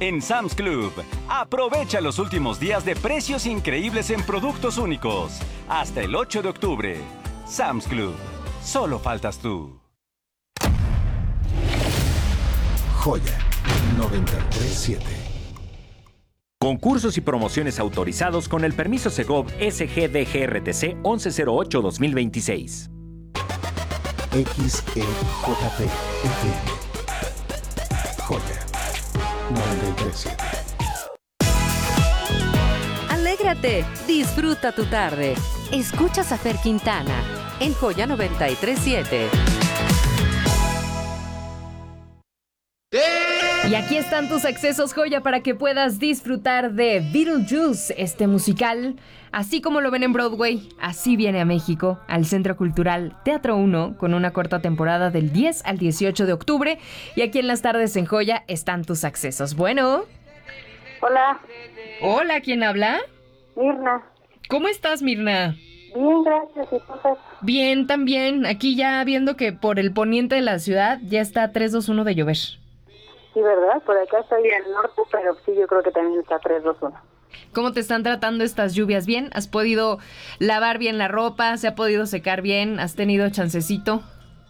En Sam's Club, aprovecha los últimos días de precios increíbles en productos únicos. Hasta el 8 de octubre. Sam's Club. Solo faltas tú. Joya 93.7. Concursos y promociones autorizados con el permiso Segov SGDGRTC 1108-2026. XEJP FM. Joya 93.7. Alégrate, disfruta tu tarde. Escuchas a Fer Quintana en Joya 93.7. Y aquí están tus accesos, Joya, para que puedas disfrutar de Beetlejuice, este musical. Así como lo ven en Broadway, así viene a México, al Centro Cultural Teatro 1, con una corta temporada del 10 al 18 de octubre. Y aquí en las tardes en Joya están tus accesos. Bueno. Hola. Hola, ¿quién habla? Mirna. ¿Cómo estás, Mirna? Bien, gracias. ¿Y tú, Fer? Bien, también. Aquí ya viendo que por el poniente de la ciudad ya está 3-2-1 de llover. Sí, ¿verdad? Por acá estoy al norte, pero sí, yo creo que también está 3-2-1. ¿Cómo te están tratando estas lluvias? ¿Bien? ¿Has podido lavar bien la ropa? ¿Se ha podido secar bien? ¿Has tenido chancecito?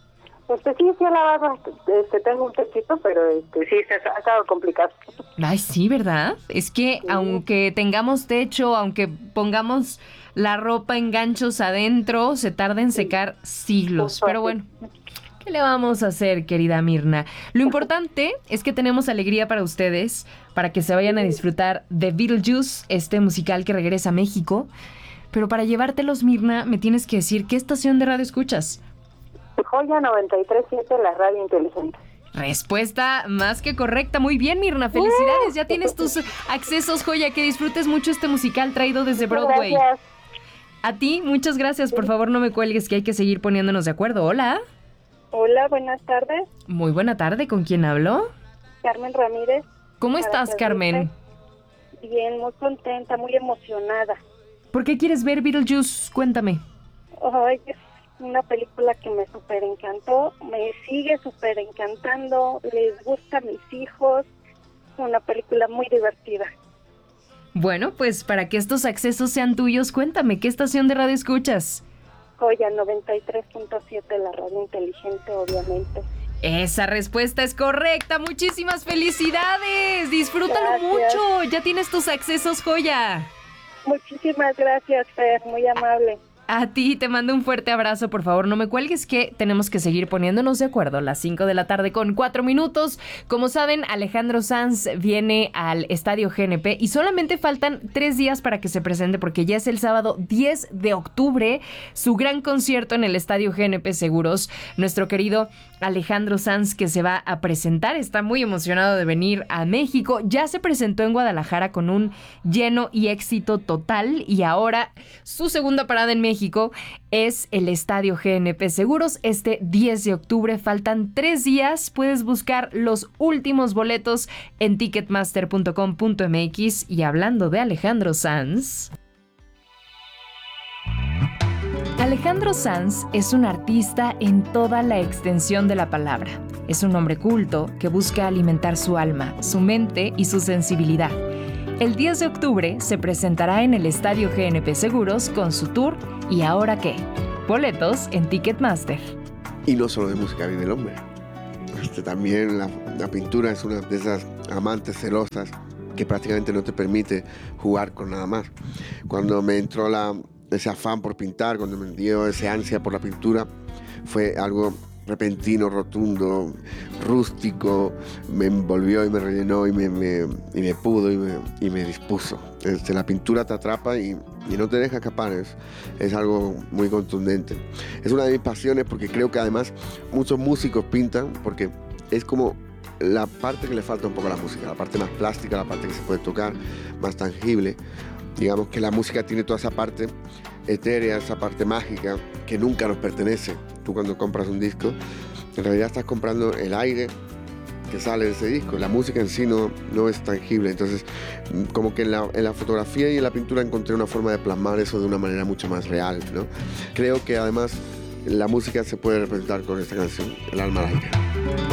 Sí, he lavado. Tengo un techito, pero sí, ha estado complicado. Ay, sí, ¿verdad? Es que sí. Aunque tengamos techo, aunque pongamos la ropa en ganchos adentro, se tarda en secar siglos. Pero bueno, ¿qué le vamos a hacer, querida Mirna? Lo importante es que tenemos alegría para ustedes, para que se vayan a disfrutar de Beetlejuice, este musical que regresa a México. Pero para llevártelos, Mirna, me tienes que decir, ¿qué estación de radio escuchas? Joya 93.7, la radio inteligente. Respuesta más que correcta. Muy bien, Mirna, felicidades. Ya tienes tus accesos, Joya. Que disfrutes mucho este musical traído desde Broadway. Gracias. A ti, muchas gracias. Por favor, no me cuelgues, que hay que seguir poniéndonos de acuerdo. Hola. Hola, buenas tardes. Muy buena tarde. ¿Con quién hablo? Carmen Ramírez. ¿Cómo estás, Carmen? Bien, muy contenta, muy emocionada. ¿Por qué quieres ver Beetlejuice? Cuéntame. Ay, es una película que me súper encantó, me sigue súper encantando, les gusta a mis hijos, una película muy divertida. Bueno, pues para que estos accesos sean tuyos, cuéntame, ¿qué estación de radio escuchas? Joya 93.7, la radio inteligente, obviamente. Esa respuesta es correcta, muchísimas felicidades, disfrútalo Gracias. mucho, ya tienes tus accesos, Joya. Muchísimas gracias, Fer, muy amable. A ti te mando un fuerte abrazo, por favor no me cuelgues que tenemos que seguir poniéndonos de acuerdo. Las 5 de la tarde con 4 minutos. Como saben, Alejandro Sanz viene al Estadio GNP y solamente faltan 3 días para que se presente porque ya es el sábado 10 de octubre su gran concierto en el Estadio GNP Seguros. Nuestro querido Alejandro Sanz que se va a presentar, está muy emocionado de venir a México. Ya se presentó en Guadalajara con un lleno y éxito total y ahora su segunda parada en México es el Estadio GNP Seguros este 10 de octubre. Faltan 3 días. Puedes buscar los últimos boletos en ticketmaster.com.mx. Y hablando de Alejandro Sanz, Alejandro Sanz es un artista en toda la extensión de la palabra. Es un hombre culto que busca alimentar su alma, su mente y su sensibilidad. El 10 de octubre se presentará en el Estadio GNP Seguros con su tour ¿Y ahora qué? Boletos en Ticketmaster. Y no solo de música vive el hombre. También la pintura es una de esas amantes celosas que prácticamente no te permite jugar con nada más. Cuando me entró ese afán por pintar, cuando me dio ese ansia por la pintura, fue algo repentino, rotundo, rústico, me envolvió y me rellenó y me pudo y me dispuso. La pintura te atrapa y no te deja escapar, es algo muy contundente. Es una de mis pasiones porque creo que además muchos músicos pintan porque es como la parte que le falta un poco a la música, la parte más plástica, la parte que se puede tocar, más tangible. Digamos que la música tiene toda esa parte etérea, esa parte mágica que nunca nos pertenece. Tú cuando compras un disco, en realidad estás comprando el aire que sale de ese disco. La música en sí no es tangible. Entonces, como que en la fotografía y en la pintura encontré una forma de plasmar eso de una manera mucho más real, ¿no? Creo que además la música se puede representar con esta canción, El alma al aire.